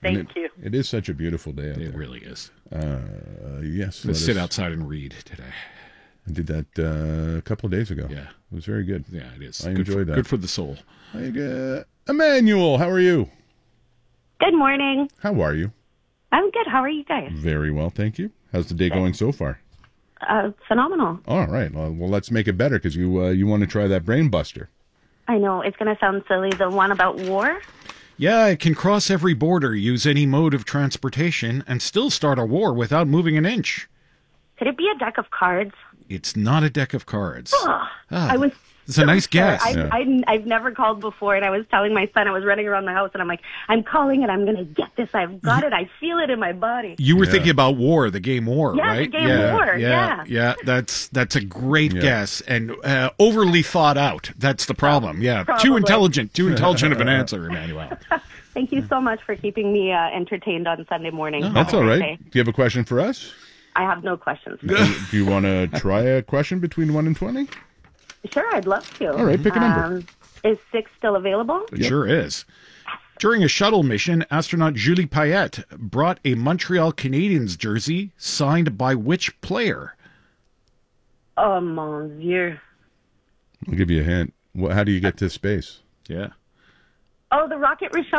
Thank you. It is such a beautiful day out there. It really is. Yes. Let's sit outside and read today. I did that a couple of days ago. Yeah. It was very good. Yeah, it is. I enjoyed that. Good for the soul. Emmanuel, how are you? Good morning. How are you? I'm good. How are you guys? Very well, thank you. How's the day going so far? Phenomenal. All right. Well, let's make it better because you want to try that brain buster. I know it's going to sound silly. The one about war? Yeah, it can cross every border, use any mode of transportation, and still start a war without moving an inch. Could it be a deck of cards? It's not a deck of cards. I was. It's a nice guess. I've never called before, and I was telling my son, I was running around the house, and I'm like, I'm calling it. I'm going to get this. I've got it. I feel it in my body. You were thinking about War, the game War, Yeah, right? the game War, yeah. Yeah, that's a great guess, and overly thought out. That's the problem. Yeah, Probably. too intelligent of an answer, Emmanuel. Thank you so much for keeping me entertained on Sunday morning. That's all right. Do you have a question for us? I have no questions. Do you want to try a question between 1 and 20? Sure, I'd love to. All right, pick a number. Is 6 still available? It sure is. During a shuttle mission, astronaut Julie Payette brought a Montreal Canadiens jersey signed by which player? Oh, mon Dieu. I'll give you a hint. How do you get to space? Yeah. Oh, the Rocket Richard?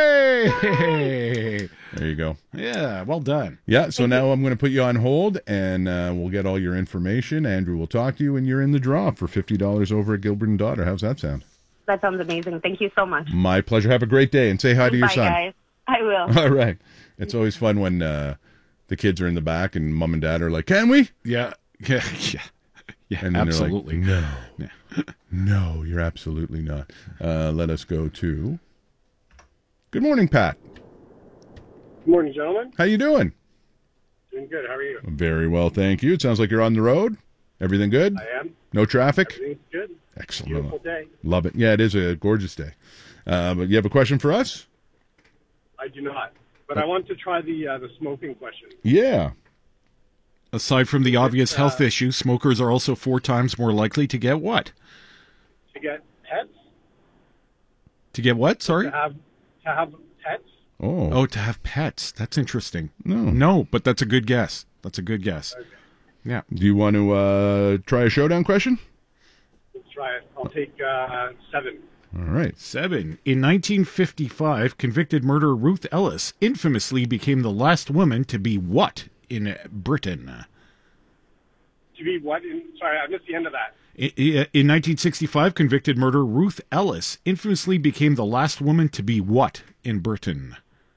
Hey! There you go. Yeah, well done. Yeah, so now I'm going to put you on hold, and we'll get all your information. Andrew will talk to you, and you're in the draw for $50 over at Gilbert & Daughter. How's that sound? That sounds amazing. Thank you so much. My pleasure. Have a great day, and say hi to your Bye, son. guys. I will. All right. It's always fun when the kids are in the back, and mom and dad are like, can we? Yeah, And then absolutely. They're like, no. No, you're absolutely not. Let us go to... Good morning, Pat. Good morning, gentlemen. How you doing? Doing good. How are you? Very well, thank you. It sounds like you're on the road. Everything good? I am. No traffic? Everything's good. Excellent. Beautiful day. Love it. Yeah, it is a gorgeous day. But you have a question for us? I do not. But I want to try the smoking question. Yeah. Aside from the obvious health issue, smokers are also 4 times more likely to get what? To get pets? To get what? Sorry? To have pets? Oh, to have pets. That's interesting. No. No, but that's a good guess. That's a good guess. Okay. Yeah. do you want to try a showdown question? Let's try it. I'll take 7. All right. 7. In 1955, convicted murderer Ruth Ellis infamously became the last woman to be what in Britain? To be what? Sorry, I missed the end of that. In 1965, convicted murderer Ruth Ellis infamously became the last woman to be what in Britain?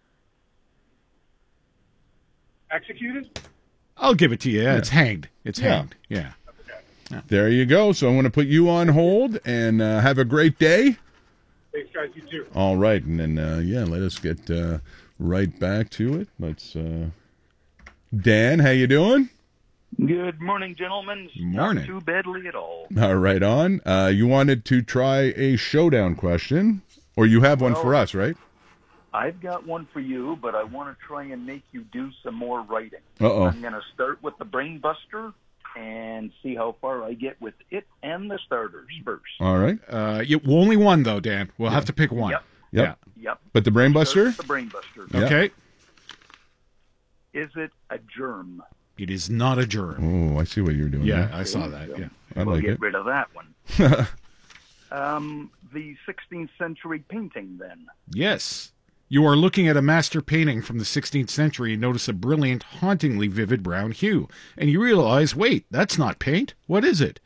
Executed? I'll give it to you. It's hanged. It's Yeah. hanged. Yeah. There you go. So I'm going to put you on hold, and have a great day. Thanks, guys. You too. All right. And then, let us get right back to it. Let's... Dan, how you doing? Good morning, gentlemen. Morning. Not too badly at all. All right, on. You wanted to try a showdown question, or you have one for us, right? I've got one for you, but I want to try and make you do some more writing. Uh-oh. I'm going to start with the Brain Buster and see how far I get with it and the starters first. All right. Only one, though, Dan. We'll have to pick one. Yep. Yeah. But the Brain Buster? Start with the Brain Buster. Yeah. Okay. Is it a germ? It is not a germ. Oh, I see what you're doing. Yeah, there. I saw that. Yeah. I We'll like get it. rid of that one. The 16th century painting, then. Yes. You are looking at a master painting from the 16th century and notice a brilliant, hauntingly vivid brown hue. And you realize, wait, that's not paint. What is it?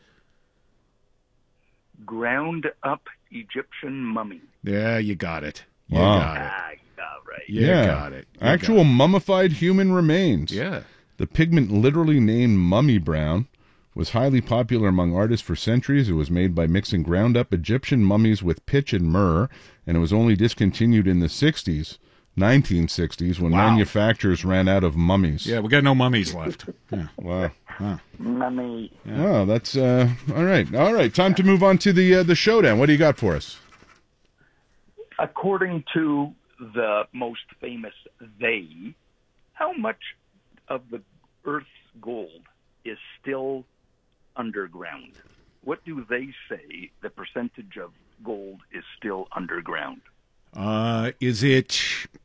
Ground up Egyptian mummy. Yeah, you got it. You Wow. got it. Right. You got it. You Actual got it. mummified human remains. Yeah. The pigment literally named mummy brown was highly popular among artists for centuries. It was made by mixing ground-up Egyptian mummies with pitch and myrrh, and it was only discontinued in the 1960s, when manufacturers ran out of mummies. Yeah, we got no mummies left. Yeah. Wow. Mummy. Oh, that's all right. All right, time to move on to the showdown. What do you got for us? According to the most famous they, how much of the Earth's gold is still underground? What do they say the percentage of gold is still underground? Is it